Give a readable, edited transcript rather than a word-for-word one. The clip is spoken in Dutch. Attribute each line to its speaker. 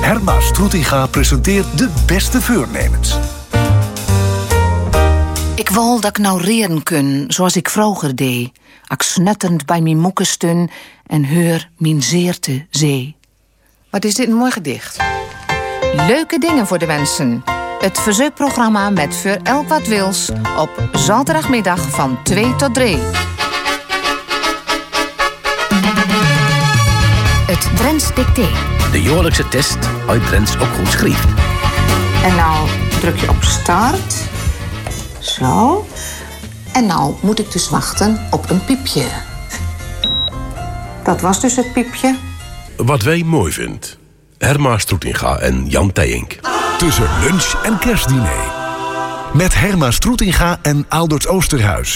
Speaker 1: Herma Stroetinga presenteert de beste voornemens.
Speaker 2: Ik wou dat ik nou reren kun, zoals ik vroeger deed. Ak snuttend bij mijn moeken stun en heur mijn zeerte zee.
Speaker 3: Wat is dit een mooi gedicht.
Speaker 2: Leuke dingen voor de wensen. Het verzoekprogramma met voor elk wat wils op zaterdagmiddag van 2 tot 3. Het Drents Dicté.
Speaker 4: De jaarlijkse test uit Drents ook goed schrijft.
Speaker 2: En nou druk je op start. Zo. En nou moet ik dus wachten op een piepje. Dat was dus het piepje.
Speaker 5: Wat wij mooi vindt. Herma Stroetinga en Jan Tijink.
Speaker 1: Tussen lunch en kerstdiner. Met Herma Stroetinga en Aalderts Oosterhuis.